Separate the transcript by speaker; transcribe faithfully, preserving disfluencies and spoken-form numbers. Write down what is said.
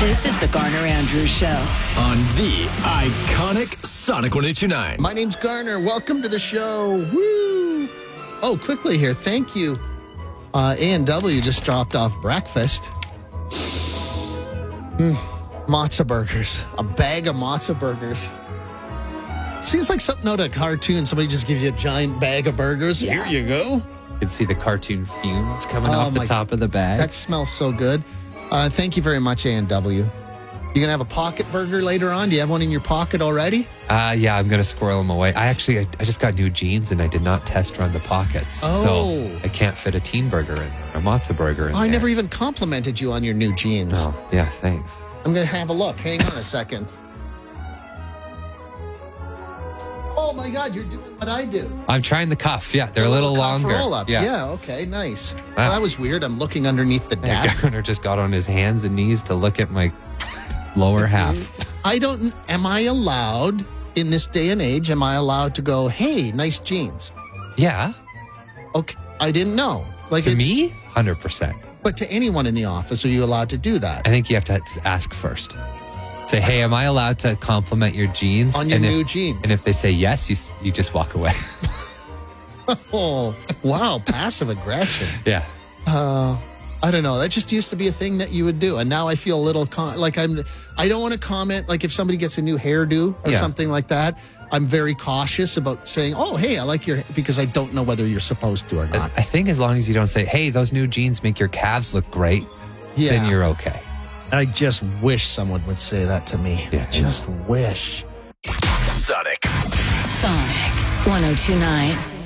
Speaker 1: This is the Garner Andrews Show
Speaker 2: on the iconic Sonic one eighty-nine.
Speaker 3: My name's Garner. Welcome to the show. Woo! Oh, quickly here. Thank you. Uh, A and W just dropped off breakfast. Mm, matzo burgers. A bag of matzo burgers. Seems like something out of a cartoon. Somebody just gives you a giant bag of burgers.
Speaker 1: Yeah.
Speaker 3: Here you go.
Speaker 4: You can see the cartoon fumes coming
Speaker 3: Oh,
Speaker 4: off the
Speaker 3: my-
Speaker 4: top of the bag.
Speaker 3: That smells so good. Uh, thank you very much, A and W. You going to have a pocket burger later on? Do you have one in your pocket already?
Speaker 4: Uh, yeah, I'm going to squirrel them away. I actually, I, I just got new jeans and I did not test run the pockets.
Speaker 3: Oh.
Speaker 4: So I can't fit a teen burger in or a matzo burger in
Speaker 3: I
Speaker 4: there.
Speaker 3: never even complimented you on your new jeans.
Speaker 4: Oh, yeah, thanks.
Speaker 3: I'm going to have a look. Hang on a second. Oh, my God, you're doing what I do.
Speaker 4: I'm trying the cuff. Yeah, they're a little,
Speaker 3: cuff
Speaker 4: longer.
Speaker 3: roll-up.
Speaker 4: Yeah.
Speaker 3: Yeah, okay, nice.
Speaker 4: Wow.
Speaker 3: Well, that was weird. I'm looking underneath the
Speaker 4: Yeah,
Speaker 3: desk.
Speaker 4: Garner just got on his hands and knees to look at my lower half.
Speaker 3: I don't, am I allowed, in this day and age, am I allowed to go, hey, nice jeans?
Speaker 4: Yeah,
Speaker 3: Okay, I didn't know. Like
Speaker 4: to
Speaker 3: it's,
Speaker 4: me, one hundred percent.
Speaker 3: But to anyone in the office, are you allowed to do that?
Speaker 4: I think you have to ask first. Say, hey, am I allowed to compliment your jeans?
Speaker 3: On your
Speaker 4: and
Speaker 3: new
Speaker 4: if,
Speaker 3: jeans.
Speaker 4: And if they say yes, you you just walk away.
Speaker 3: Oh, wow, passive aggression.
Speaker 4: Yeah.
Speaker 3: Uh, I don't know. That just used to be a thing that you would do, and now I feel a little con- like I'm. I don't want to comment. Like if somebody gets a new hairdo or
Speaker 4: Yeah.
Speaker 3: something like that, I'm very cautious about saying, "Oh, hey, I like your," because I don't know whether you're supposed to or not.
Speaker 4: I think as long as you don't say, hey, those new jeans make your calves look great,
Speaker 3: Yeah,
Speaker 4: then you're okay.
Speaker 3: I just wish someone would say that to me.
Speaker 4: Yeah.
Speaker 3: Just wish.
Speaker 2: Sonic.
Speaker 1: Sonic one oh two nine.